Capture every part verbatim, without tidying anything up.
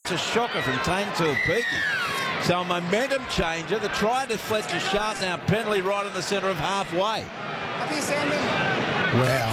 That's a shocker from Tane Tuapiki. So a momentum changer. The try to Fletcher Sharp now. Penalty right in the centre of halfway. Wow.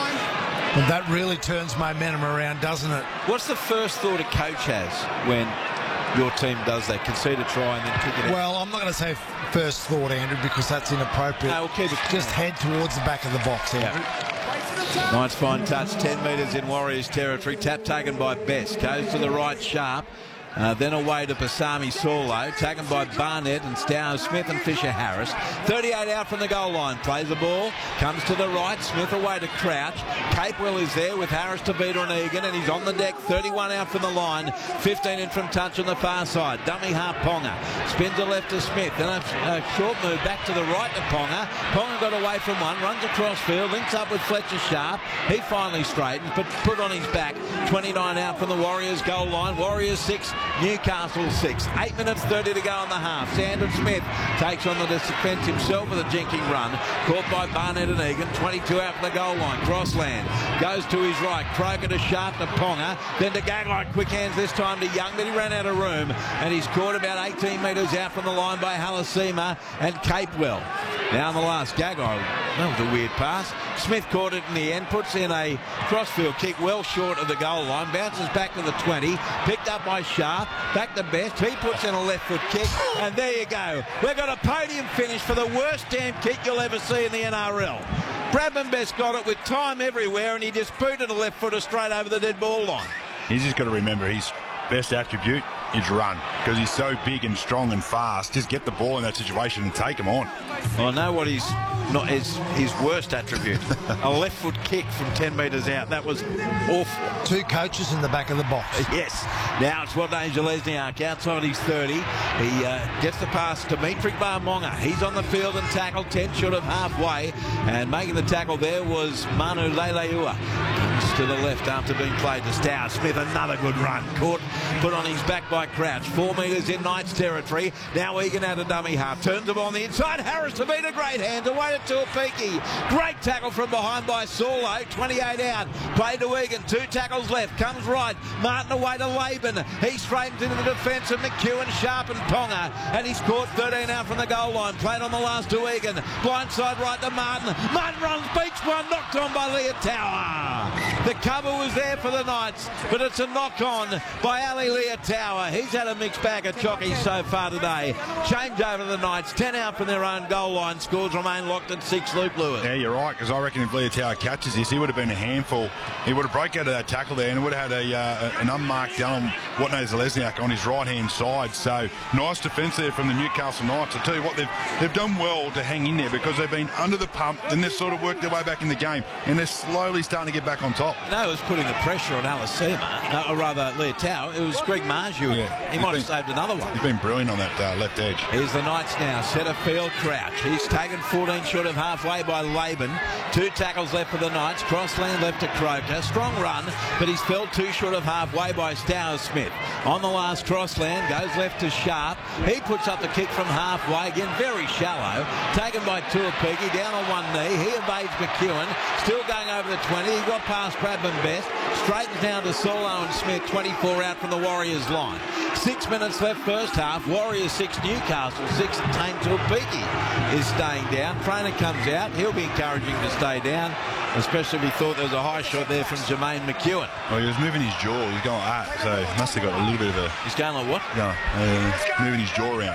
And that really turns momentum around, doesn't it? What's the first thought a coach has when your team does that? Concede a try and then kick it out? Well, I'm not going to say first thought, Andrew, because that's inappropriate. No, we'll keep it. Just head towards the back of the box, Andrew. Yeah. Nice fine touch, ten metres in Warriors territory. Tap taken by Best. Goes to the right, Sharp. Uh, then away to Pasami Saulo, taken by Barnett and Stow Smith and Fisher Harris. thirty-eight out from the goal line, plays the ball, comes to the right, Smith away to Crouch. Capewell is there with Harris, Tavita and Egan, and he's on the deck, thirty-one out from the line, fifteen in from touch on the far side. Dummy half Ponga, spins the left to Smith, then a, a short move back to the right to Ponga. Ponga got away from one, runs across field, links up with Fletcher Sharp. He finally straightens, but put on his back. twenty-nine out from the Warriors goal line. Warriors six, Newcastle six. Eight minutes thirty to go on the half. Sandon Smith takes on the defence himself with a jinking run. Caught by Barnett and Egan. twenty-two out from the goal line. Crossland goes to his right. Croker to Sharp to Ponga. Then to Gagai. Quick hands this time to Young, but he ran out of room. And he's caught about eighteen metres out from the line by Halasima and Capewell. Now on the last, Gagai. That was a weird pass. Smith caught it in the end, puts in a crossfield kick well short of the goal line, bounces back to the twenty, picked up by Sharp, back to Best, he puts in a left foot kick, and there you go. We've got a podium finish for the worst damn kick you'll ever see in the N R L. Bradman Best got it with time everywhere, and he just booted a left footer straight over the dead ball line. He's just got to remember his best attribute is run, because he's so big and strong and fast. Just get the ball in that situation and take him on. Well, I know what he's not his his worst attribute. A left foot kick from ten metres out. That was awful. Two coaches in the back of the box. Yes. Now it's Rodney Jelezniak outside his thirty. He uh, gets the pass to Dimitri Barmonga. He's on the field and tackled ten short of halfway. And making the tackle there was Manu Leleua. Comes to the left after being played to Stow Smith. Another good run. Caught, put on his back by Crouch. Four metres in Knights territory. Now Egan out of dummy half. Turns the ball on the inside. Harris to beat a great hand. Away to Tuapiki. Great tackle from behind by Saulo. twenty-eight out. Played to Egan. Two tackles left. Comes right. Martin away to Laban. He straightens into the defence of McEwen, Sharp and Ponga. And he's caught thirteen out from the goal line. Played on the last to Egan. Blindside right to Martin. Martin runs, beats one. Knocked on by Leah Tower. The cover was there for the Knights, but it's a knock on by Ali Leah Tower. He's had a mixed bag of chockies so far today. Change over to the Knights. ten out from their own goal line. Scores remain locked at six. Luke Lewis. Yeah, you're right, because I reckon if Leah Tower catches this, he would have been a handful. He would have broke out of that tackle there and would have had a, uh, an unmarked Dylan Watney Zelezniak on his right-hand side. So nice defence there from the Newcastle Knights. I tell you what, they've, they've done well to hang in there, because they've been under the pump and they've sort of worked their way back in the game, and they're slowly starting to get back on top. No, it was putting the pressure on Alasima, uh, or rather Leah Tower. It was Greg Marju. Yeah, he might have saved another one. He's been brilliant on that uh, left edge. Here's the Knights now. Centre field Crouch. He's taken fourteen short of halfway by Laban. Two tackles left for the Knights. Crossland left to Croker. Strong run, but he's fell two short of halfway by Stow Smith. On the last Crossland, goes left to Sharp. He puts up the kick from halfway. Again, very shallow. Taken by Tuapiki. Down on one knee. He evades McEwen. Still going over the twenty. He got past Bradman Best. Straightens down to Saulo and Smith. twenty-four out from the Warriors line. Six minutes left first half. Warriors six, Newcastle six, and Tane Tuapiki is staying down. Trainer comes out. He'll be encouraging to stay down, especially if he thought there was a high shot there from Jermaine McEwen. Well, he was moving his jaw. He's going like that, so he must have got a little bit of a... He's going like what? Yeah, uh, moving his jaw around.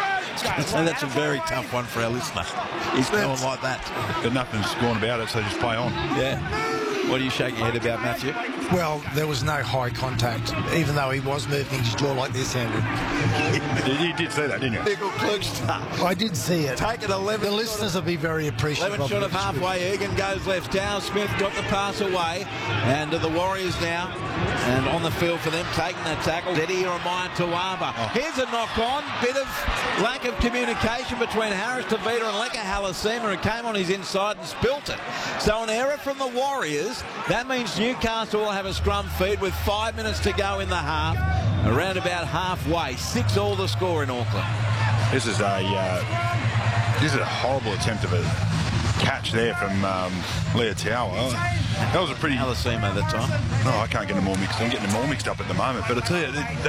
So that's a very tough one for our listener. He's going like that. Got nothing scorn about it, so just play on. Yeah. What do you shake your head about, Matthew? Well, there was no high contact, even though he was moving his jaw like this, Andrew. You did see that, didn't you? Nickel Klugster. I did see it. Take it eleven. The listeners will be very appreciative. eleven shot of halfway. Egan goes left. Dow Smith got the pass away. And to the Warriors now. And on the field for them, taking that tackle. Eddie Jeremiah Tuava. Oh. Here's a knock on. Bit of lack of communication between Harris Tavita and Leka Halasima, who came on his inside and spilt it. So an error from the Warriors. That means Newcastle will have a scrum feed with five minutes to go in the half. Around about halfway. Six all the score in Auckland. This is a uh, this is a horrible attempt of a catch there from um, Leah Tower. That was a pretty... Halasima that time. Oh, I can't get them all mixed. I'm getting them all mixed up at the moment. But I tell you...